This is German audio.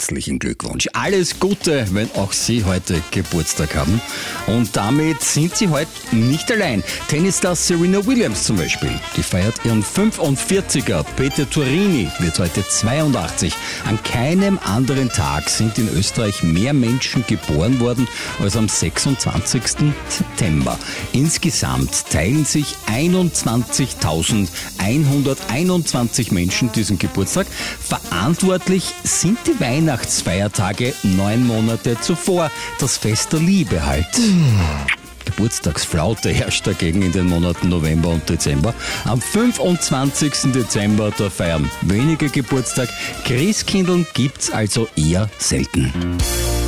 herzlichen Glückwunsch. Alles Gute, wenn auch Sie heute Geburtstag haben. Und damit sind Sie heute nicht allein. Tennisstar Serena Williams zum Beispiel, die feiert ihren 45er. Peter Turini wird heute 82. An keinem anderen Tag sind in Österreich mehr Menschen geboren worden als am 26. September. Insgesamt teilen sich 21.121 Menschen diesen Geburtstag. Verantwortlich sind die Weihnachtsfeiertage 9 Monate zuvor. Das Fest der Liebe halt. Geburtstagsflaute herrscht dagegen in den Monaten November und Dezember. Am 25. Dezember, da feiern wenige Geburtstag. Christkindln gibt's also eher selten.